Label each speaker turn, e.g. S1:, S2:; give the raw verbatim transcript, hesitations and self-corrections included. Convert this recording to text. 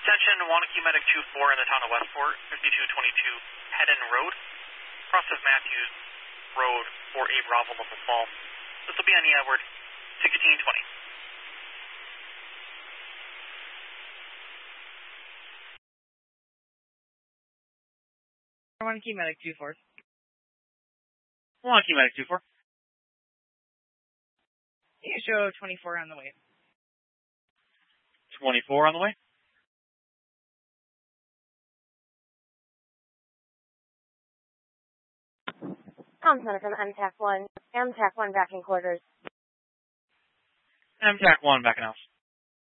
S1: Extension Wanakee Medic two four in the town of Westport, fifty-two twenty-two Hedden Road, cross of Matthews Road for a Bravo local fall. This will be on the Edward sixteen twenty.
S2: Wanakee Medic two four.
S1: Wanakee Medic two four.
S2: You show twenty-four on the way.
S1: twenty-four on the way.
S3: Com Center from M TAC one. M TAC one back in quarters.
S1: M TAC one back in house.